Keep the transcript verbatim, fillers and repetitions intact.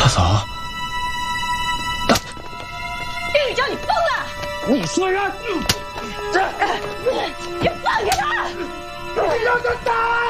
嫂， 丁玉娇，你疯了！ 你说让， 这，你放开他！ 你让他打！